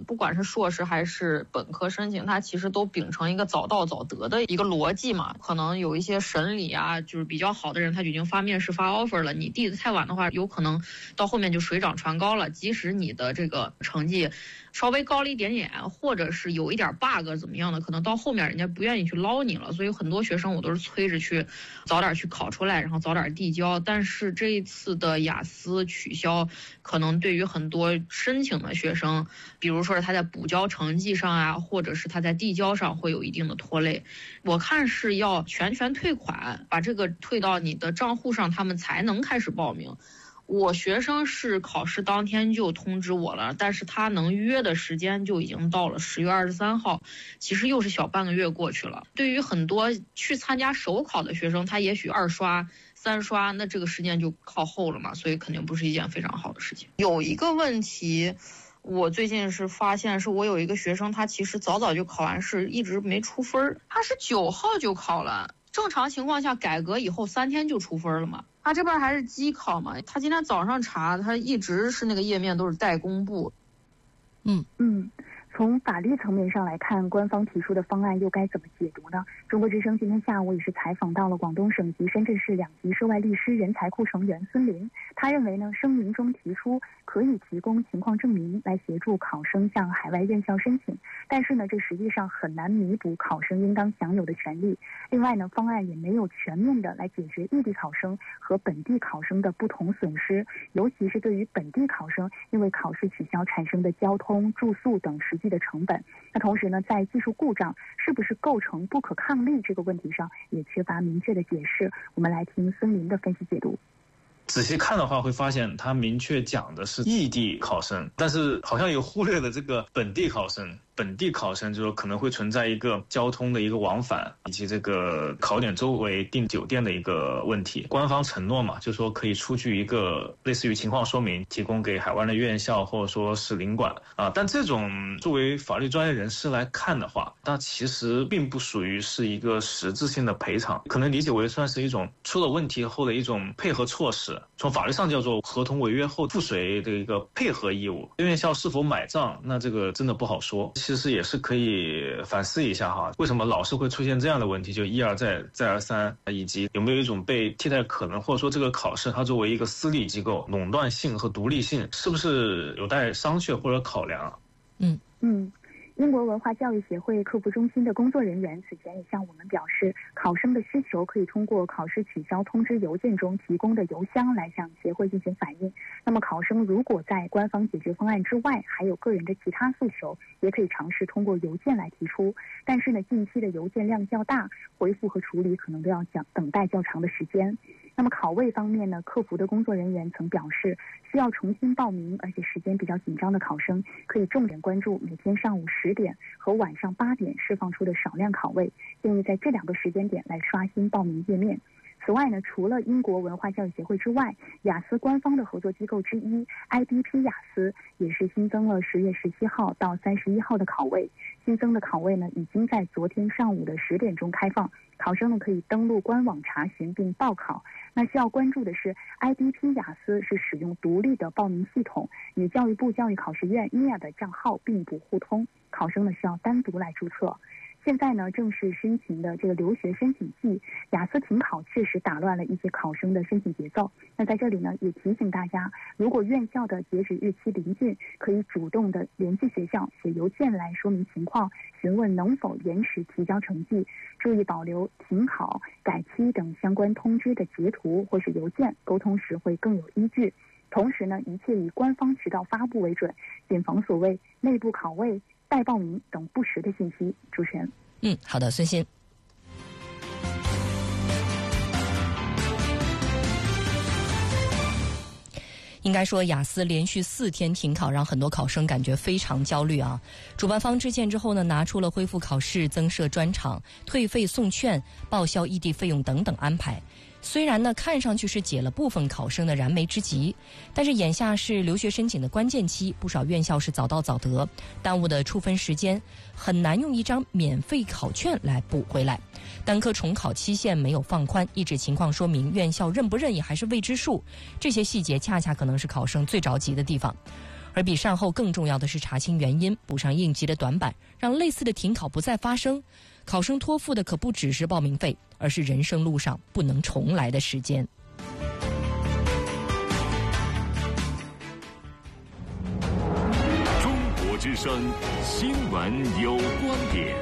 不管是硕士还是本科申请，它其实都秉承一个早到早得的一个逻辑嘛。可能有一些审理啊，就是比较好的人，他已经发面试发 offer 了，你递得太晚的话，有可能到后面就水涨船高了。即使你的这个成绩稍微高了一点点，或者是有一点 bug 怎么样的，可能到后面人家不愿意去捞你了。所以很多学生我都是催着去早点去考出来，然后早点递交。但是这一次的雅思取消，可能对于很多申请的学生，比如说他在补交成绩上啊，或者是他在递交上会有一定的拖累。我看是要全退款，把这个退到你的账户上，他们才能开始报名。我学生是考试当天就通知我了，但是他能约的时间就已经到了10月23号，其实又是小半个月过去了。对于很多去参加首考的学生，他也许2刷3刷，那这个时间就靠后了嘛，所以肯定不是一件非常好的事情。有一个问题我最近是发现，是我有一个学生，他其实早就考完试，一直没出分，他是9号就考了。正常情况下改革以后3天就出分了嘛，他这边还是机考嘛，他今天早上查，他一直是那个页面都是待公布。 从法律层面上来看，官方提出的方案又该怎么解读呢？中国之声今天下午也是采访到了广东省级深圳市2级涉外律师人才库成员孙林。他认为呢，声明中提出可以提供情况证明来协助考生向海外院校申请，但是呢，这实际上很难弥补考生应当享有的权利。另外呢，方案也没有全面的来解决异地考生和本地考生的不同损失，尤其是对于本地考生因为考试取消产生的交通、住宿等实际的成本。那同时呢，在技术故障是不是构成不可抗力这个问题上，也缺乏明确的解释。我们来听孙林的分析解读。 仔细看的话，会发现他明确讲的是异地考生，但是好像也忽略了这个本地考生。本地考生就是可能会存在一个交通的一个往返，以及这个考点周围订酒店的一个问题。官方承诺嘛，就是说可以出具一个类似于情况说明，提供给海外的院校或者说是领馆啊。但这种作为法律专业人士来看的话，它其实并不属于是一个实质性的赔偿，可能理解为算是一种出了问题后的一种配合措施。从法律上叫做合同违约后附随的一个配合义务。院校是否买账，那这个真的不好说。其实也是可以反思一下哈，为什么老是会出现这样的问题，就一而再再而三，以及有没有一种被替代可能，或者说这个考试它作为一个私立机构，垄断性和独立性是不是有待商榷或者考量？ 英国文化教育协会客服中心的工作人员此前也向我们表示，考生的需求可以通过考试取消通知邮件中提供的邮箱来向协会进行反映。那么考生如果在官方解决方案之外还有个人的其他诉求，也可以尝试通过邮件来提出。但是呢，近期的邮件量较大，回复和处理可能都要等待较长的时间。那么考位方面呢，客服的工作人员曾表示，需要重新报名而且时间比较紧张的考生，可以重点关注每天上午10点和晚上8点释放出的少量考位，建议在这2个时间点来刷新报名页面。此外呢，除了英国文化教育协会之外，雅思官方的合作机构之一 IBP 雅思也是新增了10月17号到31号的考位。新增的考位呢，已经在昨天上午的10点钟开放，考生呢可以登录官网查询并报考。那需要关注的是 IBP 雅思是使用独立的报名系统，与教育部教育考试院 NIA 的账号并不互通，考生呢需要单独来注册。现在呢，正是申请的这个留学申请季，雅思停考确实打乱了一些考生的申请节奏。那在这里呢，也提醒大家，如果院校的截止日期临近，可以主动的联系学校，写邮件来说明情况，询问能否延迟提交成绩，注意保留停考、改期等相关通知的截图或是邮件，沟通时会更有依据。同时呢，一切以官方渠道发布为准，谨防所谓内部考位、待报名等不实的信息。主持人， 好的，孙鑫。应该说，雅思连续4天停考，让很多考生感觉非常焦虑啊。主办方致歉之后呢，拿出了恢复考试、增设专场、退费送券、报销异地费用等等安排。虽然呢，看上去是解了部分考生的燃眉之急，但是眼下是留学申请的关键期，不少院校是早到早得，耽误的出分时间很难用一张免费考卷来补回来。单科重考期限没有放宽，一纸情况说明院校认不认也还是未知数，这些细节恰恰可能是考生最着急的地方。 而比善后更重要的是查清原因，补上应急的短板，让类似的停考不再发生。考生托付的可不只是报名费，而是人生路上不能重来的时间。 中国之声新闻有观点。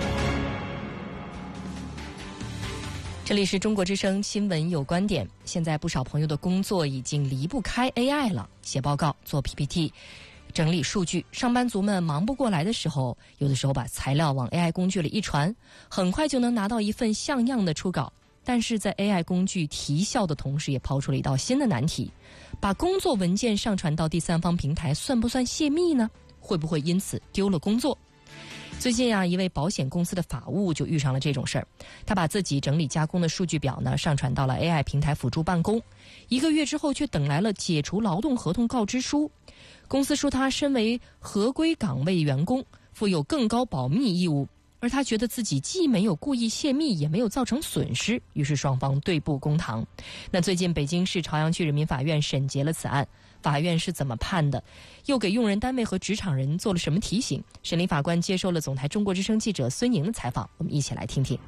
这里是中国之声新闻有观点。现在不少朋友的工作已经离不开 AI 了，写报告、做 PPT、整理数据。上班族们忙不过来的时候，有的时候把材料往 AI 工具里一传，很快就能拿到一份像样的初稿。但是在 AI 工具提效的同时，也抛出了一道新的难题：把工作文件上传到第三方平台，算不算泄密呢？会不会因此丢了工作？最近一位保险公司的法务就遇上了这种事儿。他把自己整理加工的数据表呢上传到了 AI 平台辅助办公，1个月之后却等来了解除劳动合同告知书。公司说他身为合规岗位员工，负有更高保密义务，而他觉得自己既没有故意泄密，也没有造成损失，于是双方对簿公堂。那最近北京市朝阳区人民法院审结了此案，法院是怎么判的？又给用人单位和职场人做了什么提醒？审理法官接受了总台中国之声记者孙宁的采访，我们一起来听听。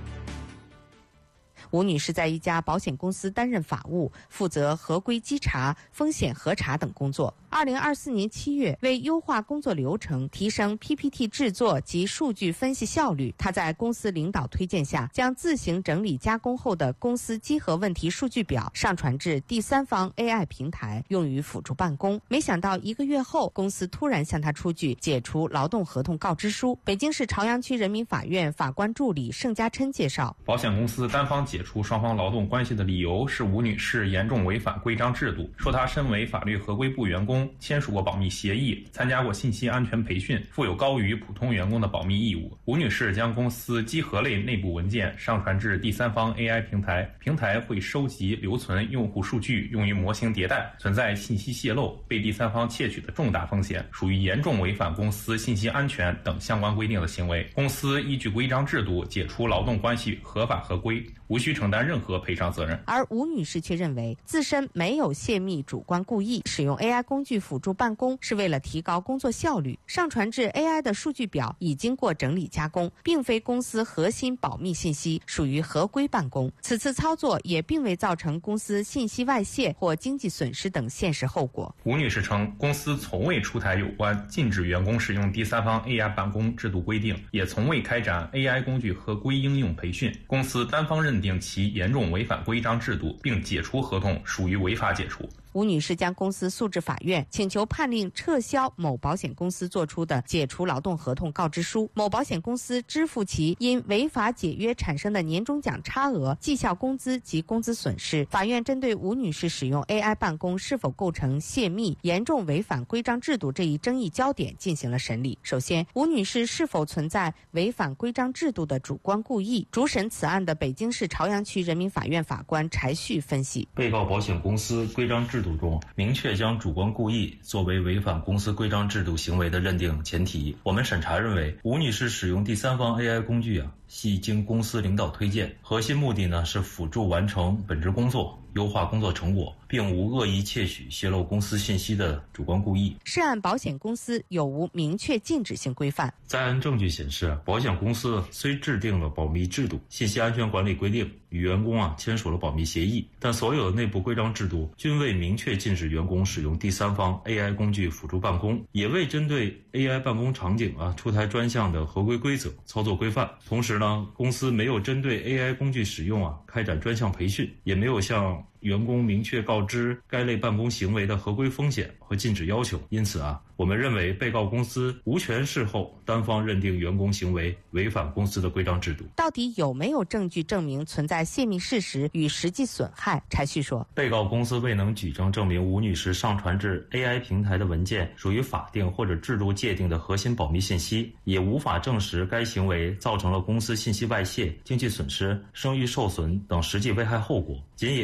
吴女士在一家保险公司担任法务，负责合规稽查、风险核查等工作。2024年7月，为优化工作流程、提升 PPT 制作及数据分析效率，她在公司领导推荐下，将自行整理加工后的公司稽核问题数据表上传至第三方 AI 平台，用于辅助办公。没想到1个月后，公司突然向她出具解除劳动合同告知书。北京市朝阳区人民法院法官助理盛家琛介绍， 保险公司单方解除双方劳动关系的理由是吴女士严重违反规章制度，说她身为法律合规部员工，签署过保密协议，参加过信息安全培训，负有高于普通员工的保密义务。吴女士将公司稽核类内部文件上传至第三方 AI 平台，平台会收集留存用户数据，用于模型迭代，存在信息泄露、被第三方窃取的重大风险，属于严重违反公司信息安全等相关规定的行为。公司依据规章制度解除劳动关系合法合规，无需承担任何赔偿责任。 而吴女士却认为自身没有泄密主观故意，使用 AI 工具辅助办公是为了提高工作效率，上传至 AI 的数据表已经过整理加工，并非公司核心保密信息，属于合规办公。此次操作也并未造成公司信息外泄或经济损失等现实后果。 吴女士称，公司从未出台有关禁止员工使用第三方 AI 办公制度规定，也从未开展 AI 工具合规应用培训。公司单方认定其严重违反规章制度，并解除合同，属于违法解除。 吴女士将公司诉至法院，请求判令撤销某保险公司作出的解除劳动合同告知书，某保险公司支付其因违法解约产生的年终奖差额、绩效工资及工资损失。法院针对吴女士使用 AI 办公是否构成泄密、严重违反规章制度这一争议焦点进行了审理。首先，吴女士是否存在违反规章制度的主观故意？主审此案的北京市朝阳区人民法院法官柴旭分析， 被告保险公司规章制度中明确将主观故意作为违反公司规章制度行为的认定前提。我们审查认为，吴女士使用第三方 AI 工具系经公司领导推荐，核心目的是辅助完成本职工作，优化工作成果，并无恶意窃取、泄露公司信息的主观故意。 涉案保险公司有无明确禁止性规范？ 在案证据显示，保险公司虽制定了保密制度、信息安全管理规定，与员工签署了保密协议，但所有的内部规章制度均未明确禁止员工使用第三方 AI 工具辅助办公，也未针对 AI 办公场景出台专项的合规规则、操作规范。同时公司没有针对 AI 工具使用开展专项培训，也没有向员工明确告知该类办公行为的合规风险和禁止要求。因此我们认为被告公司无权事后单方认定员工行为违反公司的规章制度。 到底有没有证据证明存在泄密事实与实际损害？柴旭说， 被告公司未能举证证明吴女士上传至 AI 平台的文件属于法定或者制度界定的核心保密信息，也无法证实该行为造成了公司信息外泄、经济损失、声誉受损等实际危害后果。仅以 AI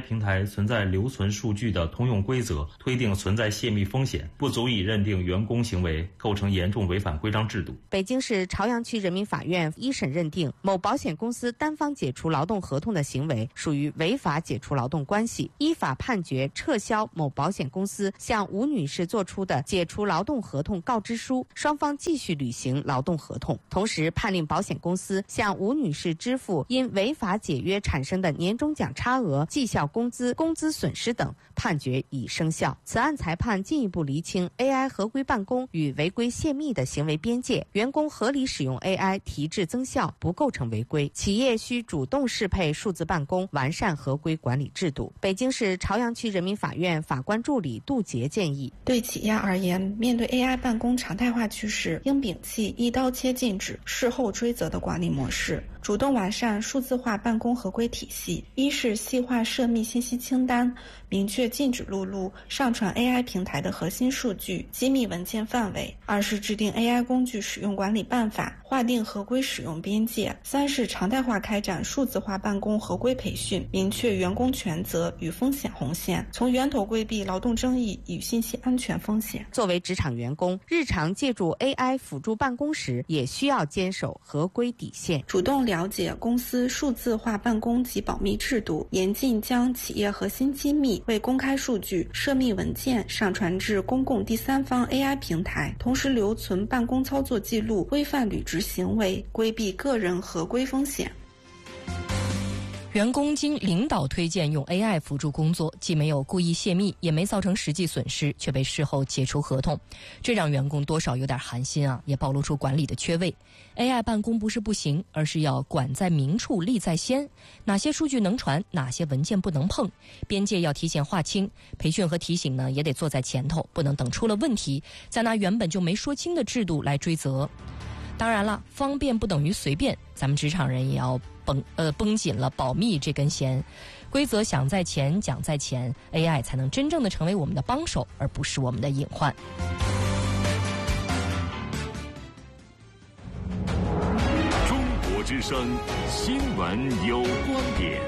平台存在留存数据的通用规则，推定存在泄密风险，不足以认定员工行为构成严重违反规章制度。 北京市朝阳区人民法院一审认定，某保险公司单方解除劳动合同的行为属于违法解除劳动关系，依法判决撤销某保险公司向吴女士作出的解除劳动合同告知书，双方继续履行劳动合同，同时判令保险公司向吴女士支付因违法解约产生的年终奖差额、绩效工资、工资损失等，判决已生效。此案裁判进一步厘清 AI 合规办公与违规泄密的行为边界，员工合理使用 AI 提质增效，不构成违规。企业需主动适配数字办公，完善合规管理制度。北京市朝阳区人民法院法官助理杜杰建议， 对企业而言，面对 AI 办公常态化趋势，应摒弃一刀切禁止、事后追责的管理模式，主动完善数字化办公合规体系。一是细化涉密信息清单，明确禁止录入、上传 AI 平台的核心数据、机密文件范围；二是制定 AI 工具使用管理办法，划定合规使用边界；三是常态化开展数字化办公合规培训，明确员工权责与风险红线，从源头规避劳动争议与信息安全风险。 作为职场员工，日常借助 AI 辅助办公时，也需要坚守合规底线， 主动了解公司数字化办公及保密制度，严禁将企业核心机密、未公开数据、涉密文件上传至公共第三方 AI 平台，同时留存办公操作记录，规范履职行为，规避个人合规风险。 员工经领导推荐用 AI 辅助工作，既没有故意泄密，也没造成实际损失，却被事后解除合同，这让员工多少有点寒心啊，也暴露出管理的缺位。AI 办公不是不行，而是要管在明处，利在先。哪些数据能传，哪些文件不能碰，边界要提前划清。培训和提醒呢，也得坐在前头，不能等出了问题，再拿原本就没说清的制度来追责。当然了，方便不等于随便，咱们职场人也要绷紧了保密这根弦。规则想在前，讲在前， AI 才能真正的成为我们的帮手，而不是我们的隐患。 中国之声新闻有观点。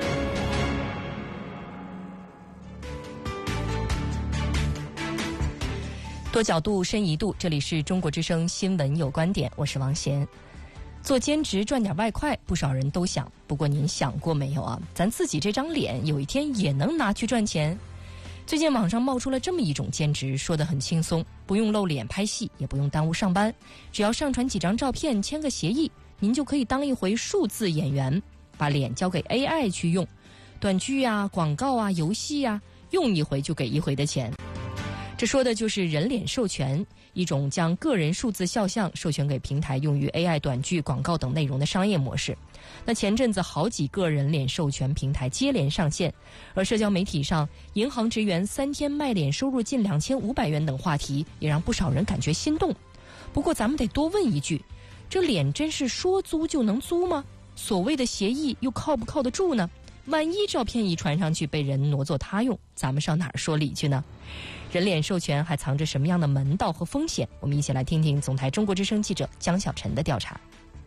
多角度深一度，这里是中国之声新闻有观点，我是王贤。做兼职赚点外快，不少人都想，不过您想过没有啊？咱自己这张脸有一天也能拿去赚钱。最近网上冒出了这么一种兼职，说得很轻松，不用露脸拍戏，也不用耽误上班，只要上传几张照片，签个协议，您就可以当一回数字演员，把脸交给 AI 去用，短剧啊、广告啊、游戏啊，用一回就给一回的钱。这说的就是人脸授权，一种将个人数字肖像授权给平台用于 AI 短剧、广告等内容的商业模式。那前阵子好几个人脸授权平台接连上线，而社交媒体上银行职员3天卖脸收入近2500元等话题也让不少人感觉心动。不过咱们得多问一句，这脸真是说租就能租吗？所谓的协议又靠不靠得住呢？万一照片一传上去被人挪作他用，咱们上哪儿说理去呢？人脸授权还藏着什么样的门道和风险？我们一起来听听总台中国之声记者江小晨的调查。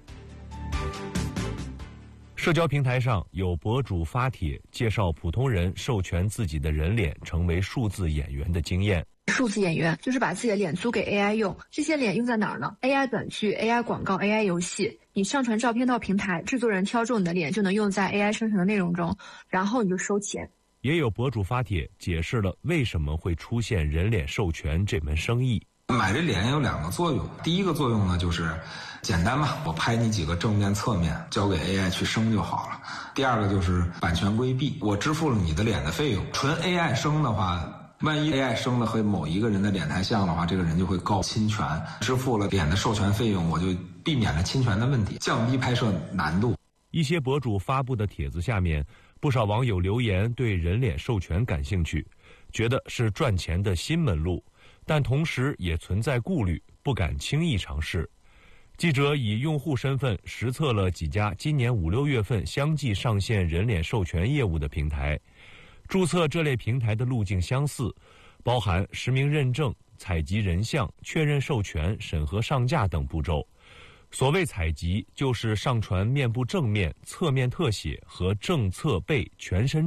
社交平台上有博主发帖介绍普通人授权自己的人脸成为数字演员的经验。 数字演员就是把自己的脸租给 AI 用，这些脸用在哪儿呢？ AI 短剧、AI 广告、AI 游戏，你上传照片到平台，制作人挑中你的脸就能用在 AI 生成的内容中，然后你就收钱。 也有博主发帖解释了为什么会出现人脸授权这门生意。 买这脸有2个作用，第一个作用呢就是简单嘛，我拍你几个正面侧面交给 AI 去生就好了。第二个就是版权规避，我支付了你的脸的费用，纯 AI 生的话，万一 AI 生的和某一个人的脸太像的话，这个人就会告侵权，支付了脸的授权费用，我就避免了侵权的问题，降低拍摄难度。 一些博主发布的帖子下面，不少网友留言对人脸授权感兴趣，觉得是赚钱的新门路，但同时也存在顾虑，不敢轻易尝试。记者以用户身份实测了几家今年5、6月份相继上线人脸授权业务的平台。注册这类平台的路径相似，包含实名认证、采集人像、确认授权、审核上架等步骤。所谓采集，就是上传面部正面、侧面特写和正侧背全身照，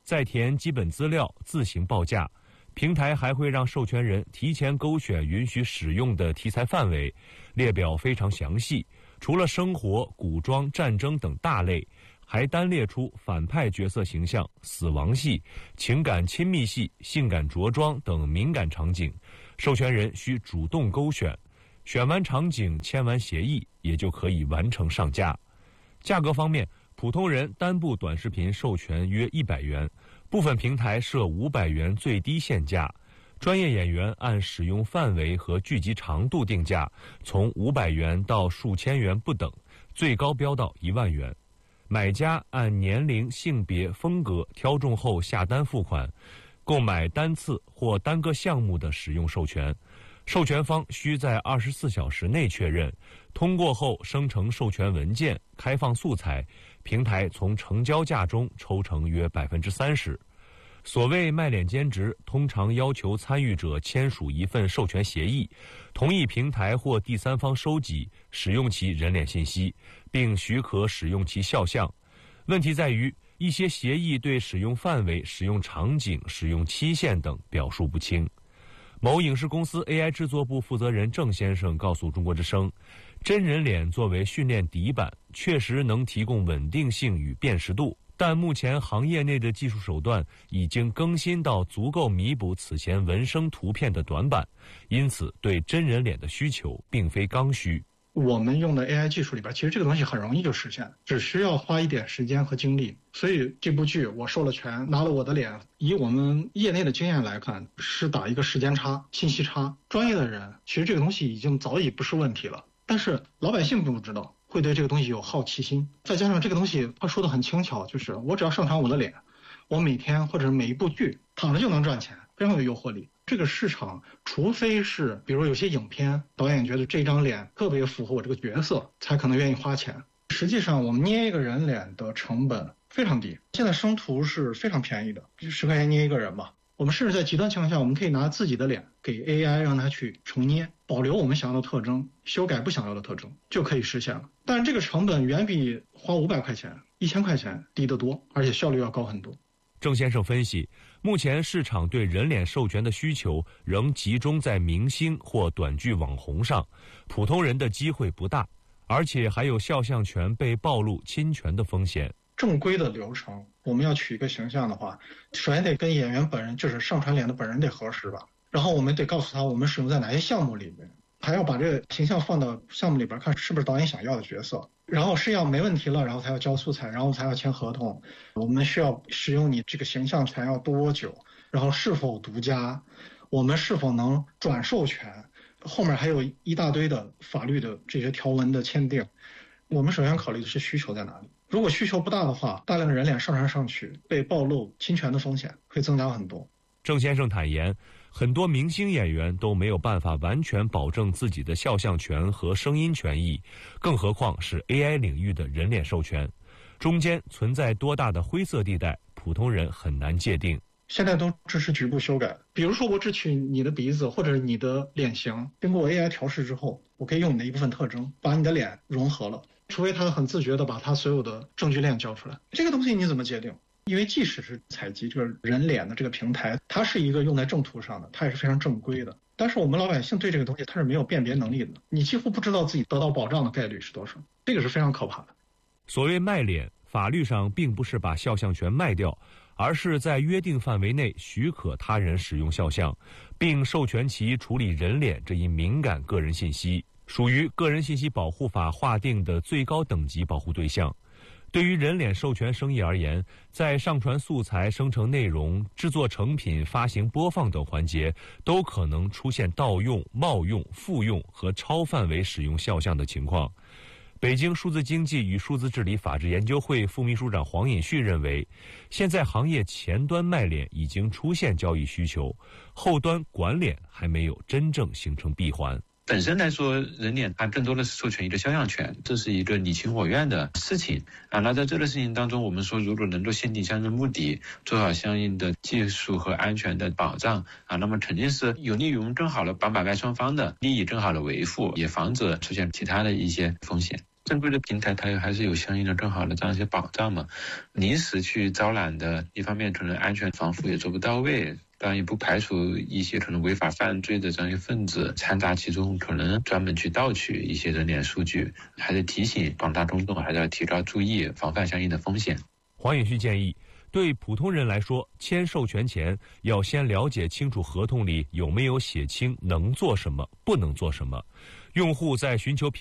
再填基本资料，自行报价。平台还会让授权人提前勾选允许使用的题材范围，列表非常详细。除了生活、古装、战争等大类，还单列出反派角色形象、死亡戏、情感亲密戏、性感着装等敏感场景，授权人需主动勾选。选完场景，签完协议，也就可以完成上架。价格方面，普通人单部短视频授权约100元，部分平台设500元最低限价。专业演员按使用范围和剧集长度定价，从500元到数千元不等，最高标到1万元。买家按年龄、性别、风格挑中后下单付款，购买单次或单个项目的使用授权。授权方需在24小时内确认，通过后生成授权文件，开放素材，平台从成交价中抽成约30%。所谓卖脸兼职，通常要求参与者签署一份授权协议，同意平台或第三方收集、使用其人脸信息，并许可使用其肖像。问题在于，一些协议对使用范围、使用场景、使用期限等表述不清。某影视公司 AI 制作部负责人郑先生告诉中国之声，真人脸作为训练底板，确实能提供稳定性与辨识度，但目前行业内的技术手段已经更新到足够弥补此前纹身图片的短板，因此对真人脸的需求并非刚需。 我们用的 AI 技术里边，其实这个东西很容易就实现，只需要花一点时间和精力。所以这部剧我授了权，拿了我的脸，以我们业内的经验来看，是打一个时间差、信息差。专业的人其实这个东西已经早已不是问题了，但是老百姓并不知道，会对这个东西有好奇心。再加上这个东西他说的很轻巧，就是我只要上传我的脸，我每天或者每一部剧躺着就能赚钱，非常有诱惑力。这个市场除非是比如有些影片导演觉得这张脸特别符合我这个角色，才可能愿意花钱。实际上我们捏一个人脸的成本非常低，现在生图是非常便宜的，10块钱捏一个人嘛。我们甚至在极端情况下，我们可以拿自己的脸给 AI 让它去重捏，保留我们想要的特征，修改不想要的特征，就可以实现了。但是这个成本远比花500块钱、1000块钱低得多，而且效率要高很多。 郑先生分析，目前市场对人脸授权的需求仍集中在明星或短剧网红上，普通人的机会不大，而且还有肖像权被暴露侵权的风险。 正规的流程，我们要取一个形象的话，首先得跟演员本人，就是上传脸的本人得核实吧，然后我们得告诉他我们使用在哪些项目里面，还要把这个形象放到项目里边看是不是导演想要的角色，然后试样没问题了，然后才要交素材，然后才要签合同。我们需要使用你这个形象权要多久，然后是否独家，我们是否能转授权，后面还有一大堆的法律的这些条文的签订。我们首先考虑的是需求在哪里，如果需求不大的话，大量的人脸上传上去被暴露侵权的风险会增加很多。 郑先生坦言，很多明星演员都没有办法完全保证自己的肖像权和声音权益，更何况是 AI 领域的人脸授权，中间存在多大的灰色地带，普通人很难界定。 现在都支持局部修改，比如说我只取你的鼻子或者你的脸型，经过 AI 调试之后，我可以用你的一部分特征把你的脸融合了，除非他很自觉的把他所有的证据链交出来。这个东西你怎么界定？因为即使是采集这个人脸的这个平台，它是一个用在正图上的，它也是非常正规的，但是我们老百姓对这个东西它是没有辨别能力的，你几乎不知道自己得到保障的概率是多少，这个是非常可怕的。 所谓卖脸，法律上并不是把肖像权卖掉，而是在约定范围内许可他人使用肖像，并授权其处理人脸这一敏感个人信息，属于个人信息保护法划定的最高等级保护对象。对于人脸授权生意而言，在上传素材、生成内容、制作成品、发行播放等环节，都可能出现盗用、冒用、复用和超范围使用肖像的情况。北京数字经济与数字治理法治研究会副秘书长黄尹旭认为，现在行业前端卖脸已经出现交易需求，后端管脸还没有真正形成闭环。 本身来说，人脸它更多的是授权一个肖像权，这是一个你情我愿的事情啊。那在这个事情当中，我们说如果能够限定相应目的，做好相应的技术和安全的保障啊，那么肯定是有利于我们更好的把买卖双方的利益更好的维护，也防止出现其他的一些风险。 正规的平台它还是有相应的更好的这样一些保障嘛。临时去招揽的，一方面可能安全防护也做不到位，当然也不排除一些可能违法犯罪的这样一些分子掺杂其中，可能专门去盗取一些人脸数据，还是提醒广大公众还是要提高注意，防范相应的风险。 黄永旭建议，对普通人来说，签授权前要先了解清楚合同里有没有写清能做什么、不能做什么。用户在寻求平